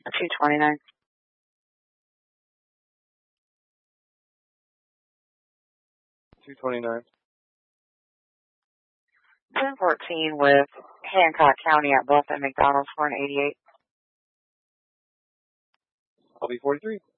229. 229. 1014 with Hancock County at Bluff and McDonald's for an 88. I'll be 43.